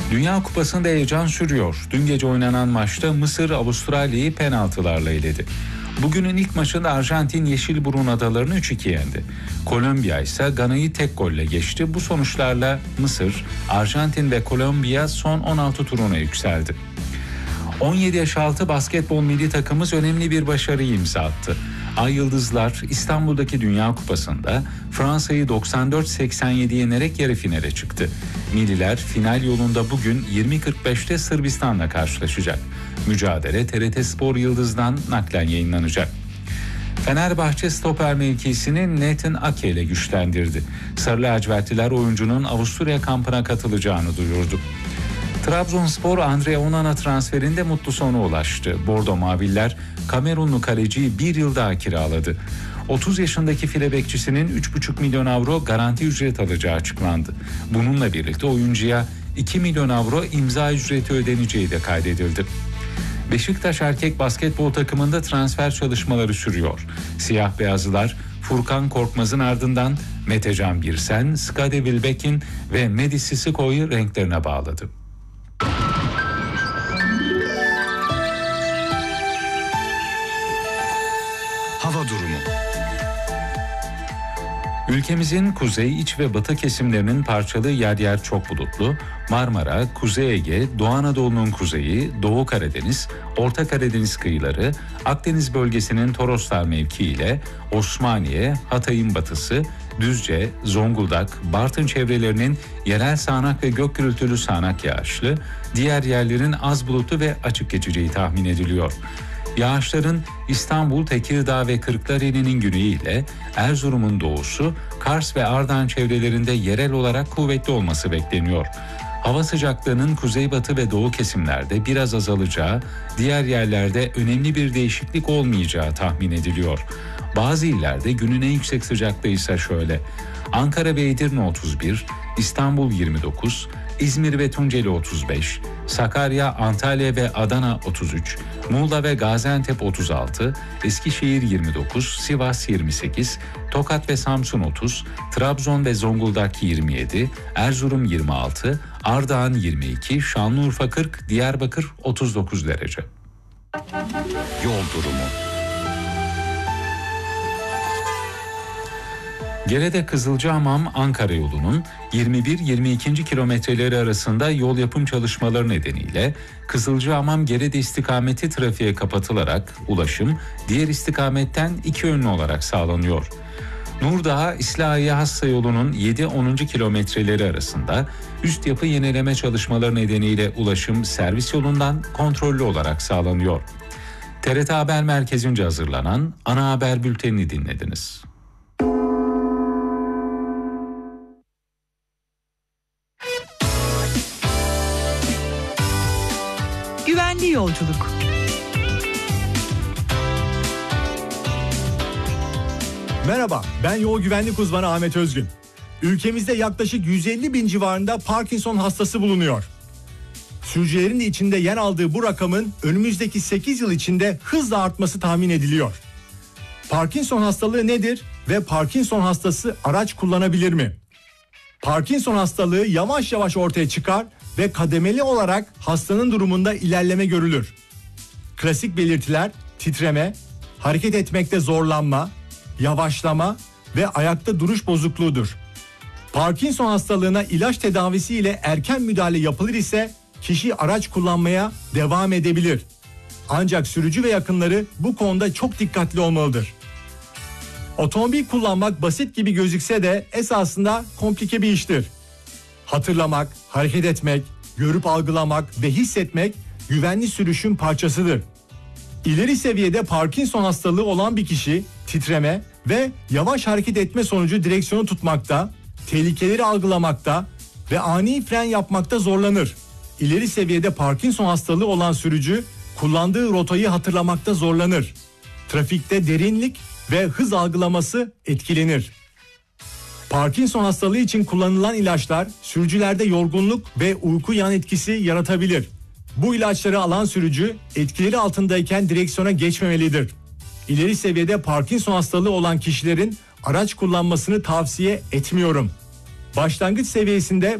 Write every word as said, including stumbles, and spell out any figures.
Dünya Kupası'nda heyecan sürüyor. Dün gece oynanan maçta Mısır Avustralya'yı penaltılarla eledi. Bugünün ilk maçında Arjantin Yeşilburun adalarını üç iki yendi. Kolombiya ise Gana'yı tek golle geçti. Bu sonuçlarla Mısır, Arjantin ve Kolombiya son on altı turuna yükseldi. on yedi yaş altı basketbol milli takımımız önemli bir başarıyı imza attı. Ay Yıldızlar İstanbul'daki Dünya Kupası'nda Fransa'yı doksan dört seksen yedi yenerek yarı finale çıktı. Milliler final yolunda bugün yirmi kırk beşte Sırbistan'la karşılaşacak. Mücadele T R T Spor Yıldız'dan naklen yayınlanacak. Fenerbahçe stoper mevkisini Nathan Ake ile güçlendirdi. Sarı lacivertliler oyuncunun Avusturya kampına katılacağını duyurdu. Trabzonspor Andre Onana transferinde mutlu sona ulaştı. Bordo Maviller Kamerunlu kaleciyi bir yıl daha kiraladı. otuz yaşındaki file bekçisinin üç buçuk milyon avro garanti ücret alacağı açıklandı. Bununla birlikte oyuncuya iki milyon avro imza ücreti ödeneceği de kaydedildi. Beşiktaş erkek basketbol takımında transfer çalışmaları sürüyor. Siyah beyazlılar Furkan Korkmaz'ın ardından Metecan Birsen, Skade Wilbeck'in ve Medi Sissiko'yu renklerine bağladı. Hava durumu. Ülkemizin kuzey, iç ve batı kesimlerinin parçalı yer yer çok bulutlu, Marmara, Kuzey Ege, Doğu Anadolu'nun kuzeyi, Doğu Karadeniz, Orta Karadeniz kıyıları, Akdeniz bölgesinin Toroslar mevkiiyle Osmaniye, Hatay'ın batısı, Düzce, Zonguldak, Bartın çevrelerinin yerel sağanak ve gök gürültülü sağanak yağışlı, diğer yerlerin az bulutlu ve açık geçeceği tahmin ediliyor. Yağışların İstanbul, Tekirdağ ve Kırklareli'nin güneyiyle Erzurum'un doğusu, Kars ve Ardahan çevrelerinde yerel olarak kuvvetli olması bekleniyor. Hava sıcaklığının kuzeybatı ve doğu kesimlerde biraz azalacağı, diğer yerlerde önemli bir değişiklik olmayacağı tahmin ediliyor. Bazı illerde günün en yüksek sıcaklığı ise şöyle: Ankara ve Edirne otuz bir, İstanbul yirmi dokuz, İzmir ve Tunceli otuz beş, Sakarya, Antalya ve Adana otuz üç, Muğla ve Gaziantep otuz altı, Eskişehir yirmi dokuz, Sivas yirmi sekiz, Tokat ve Samsun otuz, Trabzon ve Zonguldak yirmi yedi, Erzurum yirmi altı, Ardahan yirmi iki, Şanlıurfa kırk, Diyarbakır otuz dokuz derece. Yol durumu. Gerede Kızılcahamam Ankara yolunun yirmi bir yirmi iki kilometreleri arasında yol yapım çalışmaları nedeniyle Kızılcahamam Gerede istikameti trafiğe kapatılarak ulaşım diğer istikametten iki yönlü olarak sağlanıyor. Nurdağa İslahiye Hassa yolunun yedi on kilometreleri arasında üst yapı yenileme çalışmaları nedeniyle ulaşım servis yolundan kontrollü olarak sağlanıyor. T R T Haber Merkezi'nce hazırlanan ana haber bültenini dinlediniz. Güvenli yolculuk. Merhaba, ben yol güvenlik uzmanı Ahmet Özgün. Ülkemizde yaklaşık yüz elli bin civarında Parkinson hastası bulunuyor. Sürücülerin de içinde yer aldığı bu rakamın önümüzdeki sekiz yıl içinde hızla artması tahmin ediliyor. Parkinson hastalığı nedir ve Parkinson hastası araç kullanabilir mi? Parkinson hastalığı yavaş yavaş ortaya çıkar ve kademeli olarak hastanın durumunda ilerleme görülür. Klasik belirtiler titreme, hareket etmekte zorlanma, yavaşlama ve ayakta duruş bozukluğudur. Parkinson hastalığına ilaç tedavisi ile erken müdahale yapılır ise kişi araç kullanmaya devam edebilir. Ancak sürücü ve yakınları bu konuda çok dikkatli olmalıdır. Otomobil kullanmak basit gibi gözükse de esasında komplike bir iştir. Hatırlamak, hareket etmek, görüp algılamak ve hissetmek güvenli sürüşün parçasıdır. İleri seviyede Parkinson hastalığı olan bir kişi titreme ve yavaş hareket etme sonucu direksiyonu tutmakta, tehlikeleri algılamakta ve ani fren yapmakta zorlanır. İleri seviyede Parkinson hastalığı olan sürücü kullandığı rotayı hatırlamakta zorlanır. Trafikte derinlik ve hız algılaması etkilenir. Parkinson hastalığı için kullanılan ilaçlar sürücülerde yorgunluk ve uyku yan etkisi yaratabilir. Bu ilaçları alan sürücü etkileri altındayken direksiyona geçmemelidir. İleri seviyede Parkinson hastalığı olan kişilerin araç kullanmasını tavsiye etmiyorum. Başlangıç seviyesinde